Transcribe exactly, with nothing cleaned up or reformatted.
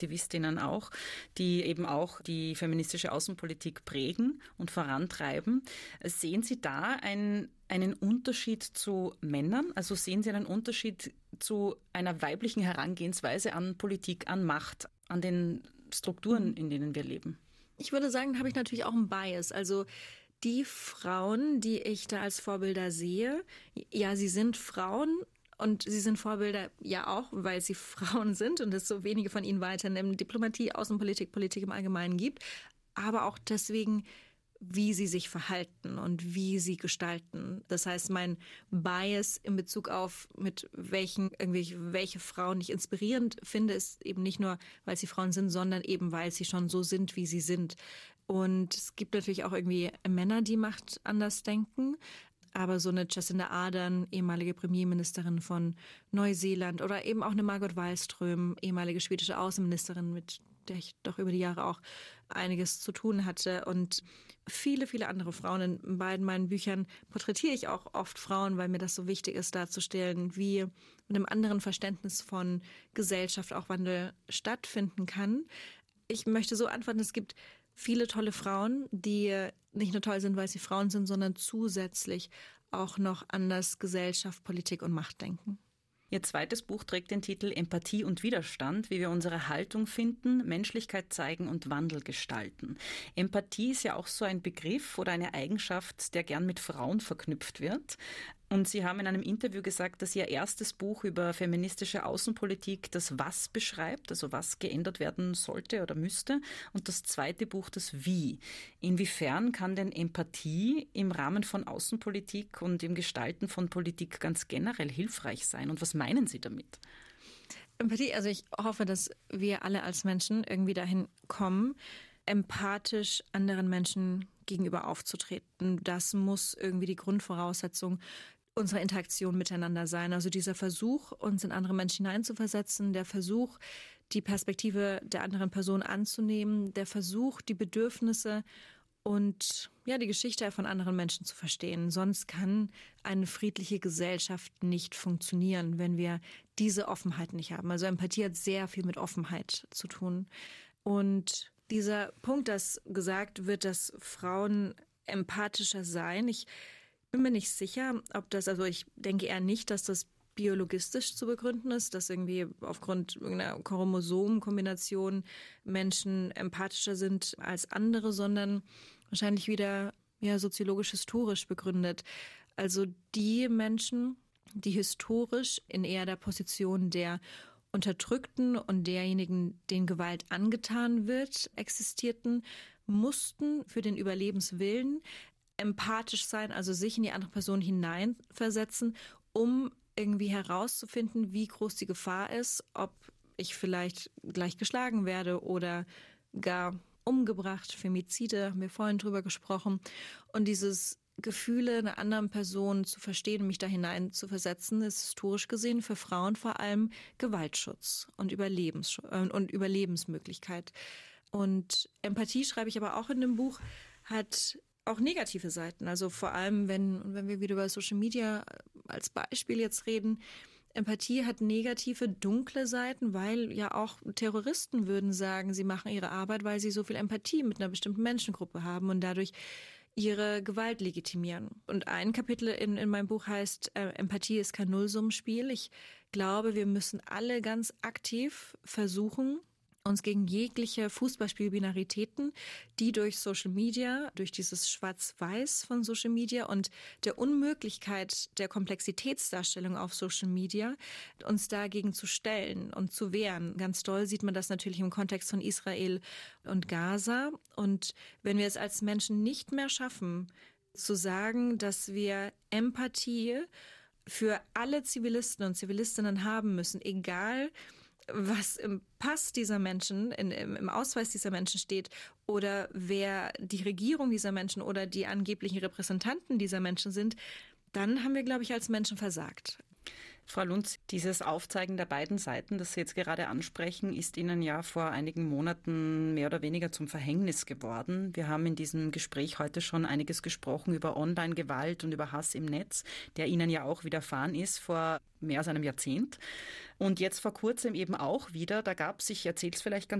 Aktivistinnen auch, die eben auch die feministische Außenpolitik prägen und vorantreiben. Sehen Sie da ein, einen Unterschied zu Männern? Also sehen Sie einen Unterschied zu einer weiblichen Herangehensweise an Politik, an Macht, an den Strukturen, in denen wir leben? Ich würde sagen, da habe ich natürlich auch einen Bias. Also die Frauen, die ich da als Vorbilder sehe, ja, sie sind Frauen. Und sie sind Vorbilder ja auch, weil sie Frauen sind und es so wenige von ihnen weiter in Diplomatie, Außenpolitik, Politik im Allgemeinen gibt. Aber auch deswegen, wie sie sich verhalten und wie sie gestalten. Das heißt, mein Bias in Bezug auf, mit welchen, irgendwie, welche Frauen ich inspirierend finde, ist eben nicht nur, weil sie Frauen sind, sondern eben, weil sie schon so sind, wie sie sind. Und es gibt natürlich auch irgendwie Männer, die Macht anders denken. Aber so eine Jacinda Ardern, ehemalige Premierministerin von Neuseeland, oder eben auch eine Margot Wallström, ehemalige schwedische Außenministerin, mit der ich doch über die Jahre auch einiges zu tun hatte. Und viele, viele andere Frauen. In beiden meinen Büchern porträtiere ich auch oft Frauen, weil mir das so wichtig ist, darzustellen, wie mit einem anderen Verständnis von Gesellschaft auch Wandel stattfinden kann. Ich möchte so antworten, es gibt viele tolle Frauen, die nicht nur toll sind, weil sie Frauen sind, sondern zusätzlich auch noch anders Gesellschaft, Politik und Macht denken. Ihr zweites Buch trägt den Titel Empathie und Widerstand, wie wir unsere Haltung finden, Menschlichkeit zeigen und Wandel gestalten. Empathie ist ja auch so ein Begriff oder eine Eigenschaft, der gern mit Frauen verknüpft wird. Und Sie haben in einem Interview gesagt, dass Ihr erstes Buch über feministische Außenpolitik das Was beschreibt, also was geändert werden sollte oder müsste, und das zweite Buch das Wie. Inwiefern kann denn Empathie im Rahmen von Außenpolitik und im Gestalten von Politik ganz generell hilfreich sein? Und was meinen Sie damit? Empathie, also ich hoffe, dass wir alle als Menschen irgendwie dahin kommen, empathisch anderen Menschen gegenüber aufzutreten. Das muss irgendwie die Grundvoraussetzung unserer Interaktion miteinander sein. Also dieser Versuch, uns in andere Menschen hineinzuversetzen, der Versuch, die Perspektive der anderen Person anzunehmen, der Versuch, die Bedürfnisse und ja, die Geschichte von anderen Menschen zu verstehen. Sonst kann eine friedliche Gesellschaft nicht funktionieren, wenn wir diese Offenheit nicht haben. Also Empathie hat sehr viel mit Offenheit zu tun. Und dieser Punkt, dass gesagt wird, dass Frauen empathischer seien, ich bin mir nicht sicher, ob das, also ich denke eher nicht, dass das biologistisch zu begründen ist, dass irgendwie aufgrund irgendeiner Chromosomenkombination Menschen empathischer sind als andere, sondern wahrscheinlich wieder ja, soziologisch-historisch begründet. Also die Menschen, die historisch in eher der Position der Unterdrückten und derjenigen, denen Gewalt angetan wird, existierten, mussten für den Überlebenswillen empathisch sein, also sich in die andere Person hineinversetzen, um irgendwie herauszufinden, wie groß die Gefahr ist, ob ich vielleicht gleich geschlagen werde oder gar umgebracht. Femizide, haben wir vorhin drüber gesprochen. Und dieses Gefühle einer anderen Person zu verstehen, mich da hinein zu versetzen, ist historisch gesehen für Frauen vor allem Gewaltschutz und, Überlebens- und Überlebensmöglichkeit. Und Empathie, schreibe ich aber auch in dem Buch, hat auch negative Seiten. Also vor allem, wenn, wenn wir wieder über Social Media als Beispiel jetzt reden, Empathie hat negative, dunkle Seiten, weil ja auch Terroristen würden sagen, sie machen ihre Arbeit, weil sie so viel Empathie mit einer bestimmten Menschengruppe haben und dadurch ihre Gewalt legitimieren. Und ein Kapitel in, in meinem Buch heißt, äh, Empathie ist kein Nullsummenspiel. Ich glaube, wir müssen alle ganz aktiv versuchen, uns gegen jegliche Fußballspielbinaritäten, die durch Social Media, durch dieses Schwarz-Weiß von Social Media und der Unmöglichkeit der Komplexitätsdarstellung auf Social Media, uns dagegen zu stellen und zu wehren. Ganz doll sieht man das natürlich im Kontext von Israel und Gaza. Und wenn wir es als Menschen nicht mehr schaffen, zu sagen, dass wir Empathie für alle Zivilisten und Zivilistinnen haben müssen, egal was im Pass dieser Menschen, in, im Ausweis dieser Menschen steht oder wer die Regierung dieser Menschen oder die angeblichen Repräsentanten dieser Menschen sind, dann haben wir, glaube ich, als Menschen versagt. Frau Lunz, dieses Aufzeigen der beiden Seiten, das Sie jetzt gerade ansprechen, ist Ihnen ja vor einigen Monaten mehr oder weniger zum Verhängnis geworden. Wir haben in diesem Gespräch heute schon einiges gesprochen über Online-Gewalt und über Hass im Netz, der Ihnen ja auch widerfahren ist vor mehr als einem Jahrzehnt. Und jetzt vor kurzem eben auch wieder, da gab es, ich erzähle es vielleicht ganz